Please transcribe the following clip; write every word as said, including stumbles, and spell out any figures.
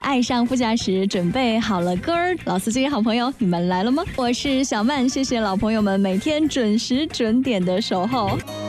爱上副驾驶，准备好了歌儿。老司机好朋友，你们来了吗？我是小曼，谢谢老朋友们每天准时准点的守候。